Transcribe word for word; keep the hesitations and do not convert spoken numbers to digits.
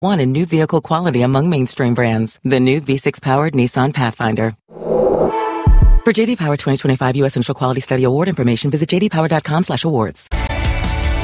One in new vehicle quality among mainstream brands. The new V six powered Nissan Pathfinder. For J D Power twenty twenty-five U S Initial Quality Study Award information, visit j d power dot com slash awards.